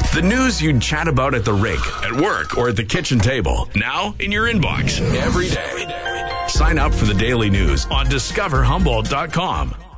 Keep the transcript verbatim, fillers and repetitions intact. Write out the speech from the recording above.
The news you'd chat about at the rink, at work, or at the kitchen table. Now in your inbox every day. Sign up for the daily news on discover humboldt dot com.